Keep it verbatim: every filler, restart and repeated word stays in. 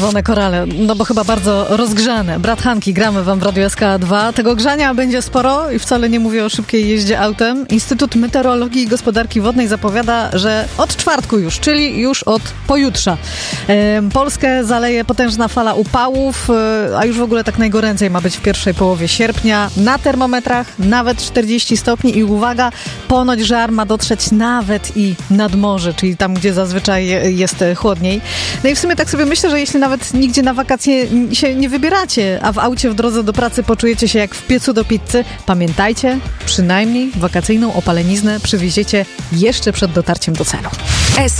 czerwone korale, no bo chyba bardzo rozgrzane. Brat Hanki, gramy wam w Radiu S K dwa. Tego grzania będzie sporo i wcale nie mówię o szybkiej jeździe autem. Instytut Meteorologii i Gospodarki Wodnej zapowiada, że od czwartku już, czyli już od pojutrza, e, Polskę zaleje potężna fala upałów, e, a już w ogóle tak najgoręcej ma być w pierwszej połowie sierpnia. Na termometrach nawet czterdzieści stopni i uwaga, ponoć żar ma dotrzeć nawet i nad morze, czyli tam, gdzie zazwyczaj jest chłodniej. No i w sumie tak sobie myślę, że jeśli nawet nigdzie na wakacje się nie wybieracie, a w aucie w drodze do pracy poczujecie się jak w piecu do pizzy, pamiętajcie, przynajmniej wakacyjną opaleniznę przywieziecie jeszcze przed dotarciem do celu.